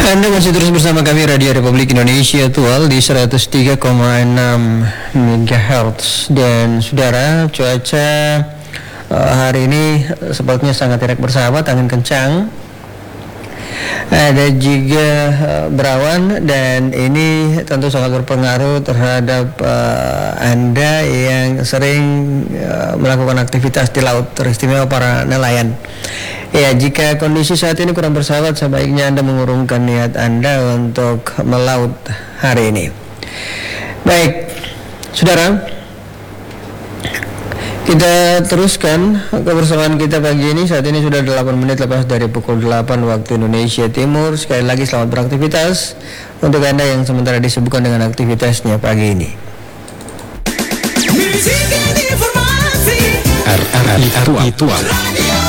Anda masih terus bersama kami Radio Republik Indonesia Tual di 103,6 MHz. Dan saudara, cuaca hari ini sepertinya sangat tidak bersahabat, angin kencang. Ada juga berawan, dan ini tentu sangat berpengaruh terhadap Anda yang sering melakukan aktivitas di laut, teristimewa para nelayan. Ya, jika kondisi saat ini kurang bersahabat, sebaiknya Anda mengurungkan niat Anda untuk melaut hari ini. Baik, saudara, kita teruskan kebersamaan kita pagi ini. Saat ini sudah 8 menit lepas dari pukul 8 waktu Indonesia Timur. Sekali lagi selamat beraktivitas untuk Anda yang sementara disibukkan dengan aktivitasnya pagi ini. RRI Aktual.